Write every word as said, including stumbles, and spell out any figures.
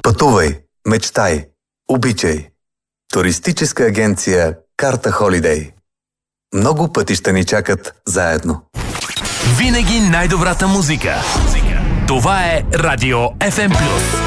Пътувай, мечтай, обичай. Туристическа агенция Карта Холидей. Много пътища ни чакат заедно. Винаги най-добрата музика. Това е Радио Еф Ем Плюс.